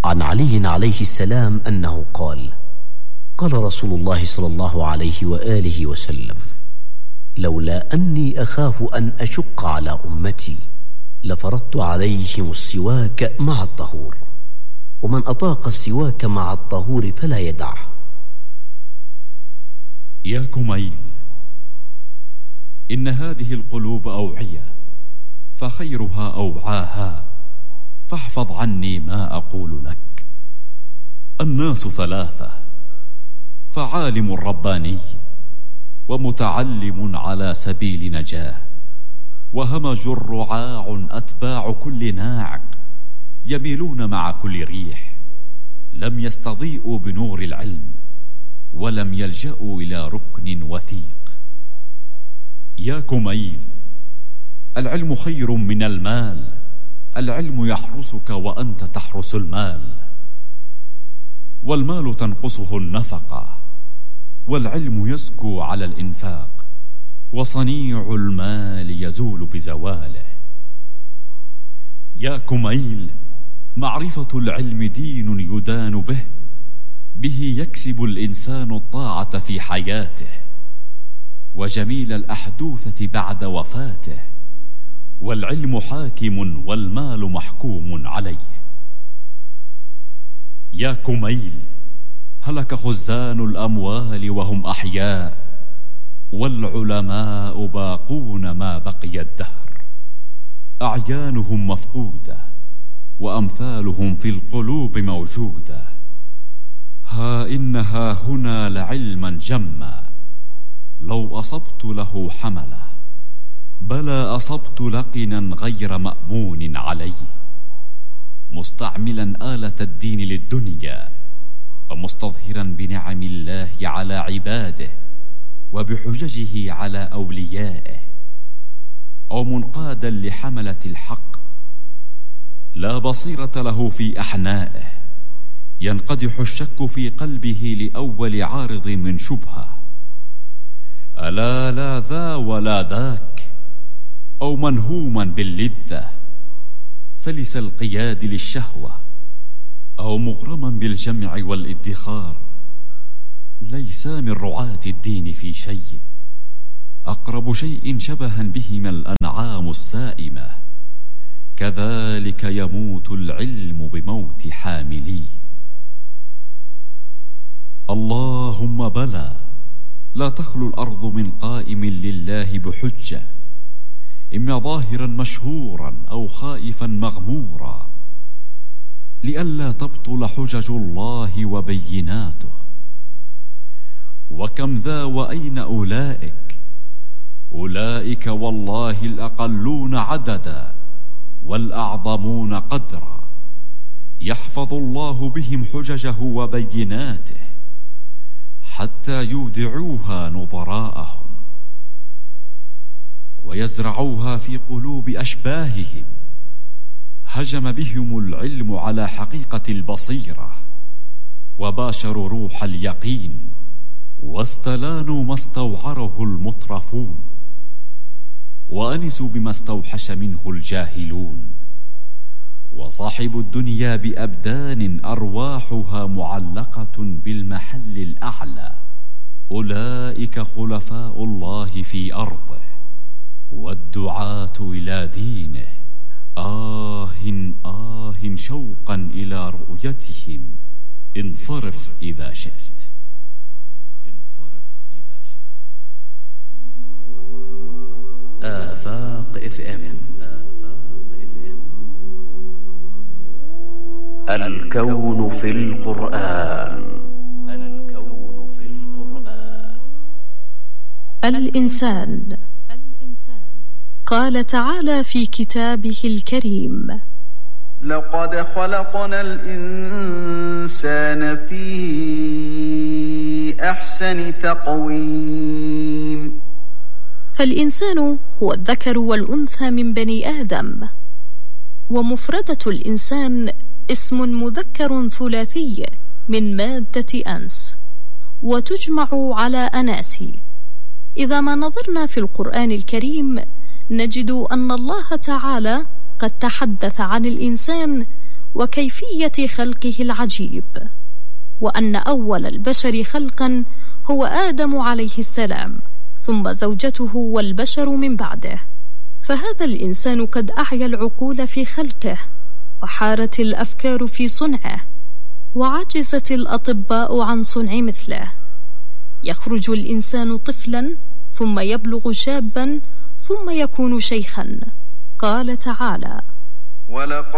عن علي عليه السلام أنه قال: قال رسول الله صلى الله عليه وآله وسلم: لولا أني أخاف أن أشق على أمتي لفرضت عليهم السواك مع الطهور، ومن أطاق السواك مع الطهور فلا يدعه. يا كميل، إن هذه القلوب أوعية، فخيرها أوعاها، فاحفظ عني ما أقول لك. الناس ثلاثة: فعالم رباني، ومتعلم على سبيل نجاه، وهمج رعاع أتباع كل ناعق، يميلون مع كل ريح، لم يستضيئوا بنور العلم، ولم يلجأوا إلى ركن وثيق. يا كميل، العلم خير من المال، العلم يحرسك وأنت تحرس المال، والمال تنقصه النفقة، والعلم يزكو على الإنفاق، وصنيع المال يزول بزواله. يا كميل، معرفة العلم دين يدان به، به يكسب الإنسان الطاعة في حياته، وجميل الأحدوثة بعد وفاته، والعلم حاكم والمال محكوم عليه. يا كميل، هلك خزان الأموال وهم أحياء، والعلماء باقون ما بقي الدهر، أعيانهم مفقودة، وأمثالهم في القلوب موجودة. ها إنها هنا لعلما جما، لو أصبت له حمله، بلى أصبت لقنا غير مأمون عليه، مستعملا آلة الدين للدنيا، ومستظهرا بنعم الله على عباده وبحججه على أوليائه، أو منقادا لحملة الحق، لا بصيرة له في أحنائه، ينقدح الشك في قلبه لأول عارض من شبهة، ألا لا ذا ولا ذاك، أو منهوما باللذة، سلس القياد للشهوة، أو مغرما بالجمع والادخار، ليس من رعاة الدين في شيء، أقرب شيء شبها بهما الأنعام السائمة، كذلك يموت العلم بموت حامليه. اللهم بلى، لا تخلو الأرض من قائم لله بحجة، إما ظاهرا مشهورا أو خائفا مغمورا، لئلا تبطل حجج الله وبيناته. وكم ذا وأين أولئك؟ أولئك والله الأقلون عددا والأعظمون قدرا، يحفظ الله بهم حججه وبيناته حتى يودعوها نظراءهم، ويزرعوها في قلوب أشباههم. هجم بهم العلم على حقيقة البصيرة، وباشروا روح اليقين، واستلانوا ما استوعره المترفون، وأنسوا بما استوحش منه الجاهلون. وصاحب الدنيا بأبدان أرواحها معلقة بالمحل الأعلى، أولئك خلفاء الله في أرضه، والدعاة إلى دينه. آه آه شوقا إلى رؤيتهم، انصرف إذا شئت. آفاق FM. الكون في القرآن. الإنسان. قال تعالى في كتابه الكريم: لقد خلقنا الإنسان في أحسن تقويم. فالإنسان هو الذكر والأنثى من بني آدم، ومفردة الإنسان اسم مذكر ثلاثي من مادة أنس، وتجمع على أناسي. إذا ما نظرنا في القرآن الكريم نجد أن الله تعالى قد تحدث عن الإنسان وكيفية خلقه العجيب، وأن أول البشر خلقا هو آدم عليه السلام، ثم زوجته والبشر من بعده. فهذا الإنسان قد أعيا العقول في خلقه، وحارت الأفكار في صنعه، وعجزت الأطباء عن صنع مثله. يخرج الإنسان طفلا، ثم يبلغ شابا، ثم يكون شيخا. قال تعالى: